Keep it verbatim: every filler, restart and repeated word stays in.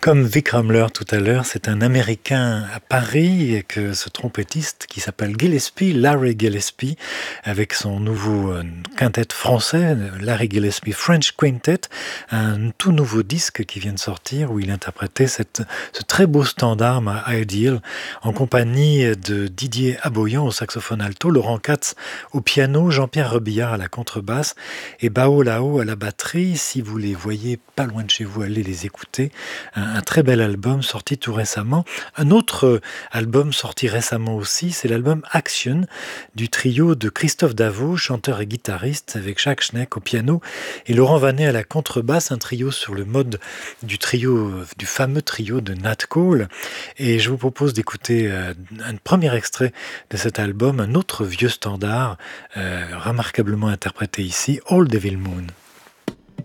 Comme Vic Ramler tout à l'heure, c'est un Américain à Paris que ce trompettiste qui s'appelle Gillespie, Larry Gillespie, avec son nouveau euh, quintet français, Larry Gillespie French Quintet, un tout nouveau disque qui vient de sortir où il interprétait cette, ce très beau standard, My Ideal, en compagnie de Didier Aboyan au saxophone alto, Laurent Katz au piano, Jean-Pierre Rebillard à la contrebasse et Bao Lao à la batterie. Si vous les voyez pas loin de chez vous, allez les écouter. Un, un très bel album sorti tout récemment. Un autre euh, album sorti récemment aussi, c'est l'album Action du trio de Christophe Davot, chanteur et guitariste, avec Jacques Schneck au piano et Laurent Vanet à la contrebasse, un trio sur le mode du trio, du fameux trio de Nat Cole. Et je vous propose d'écouter euh, un premier extrait de cet album, un autre vieux standard, euh, remarquablement interprété ici, Old Devil Moon.